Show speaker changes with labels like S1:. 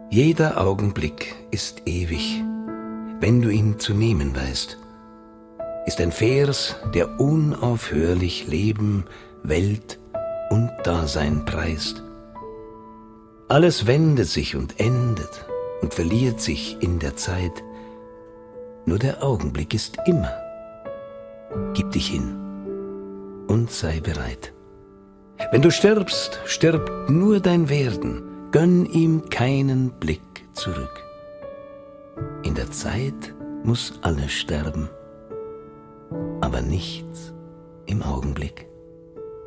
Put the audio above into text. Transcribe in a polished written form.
S1: Jeder Augenblick ist ewig, wenn du ihn zu nehmen weißt, ist ein Vers, der unaufhörlich Leben, Welt und Dasein preist. Alles wendet sich und endet und verliert sich in der Zeit, nur der Augenblick ist immer. Gib dich hin und sei bereit. Wenn du stirbst, stirbt nur dein Werden, gönn ihm keinen Blick zurück. In der Zeit muss alles sterben, aber nichts im Augenblick.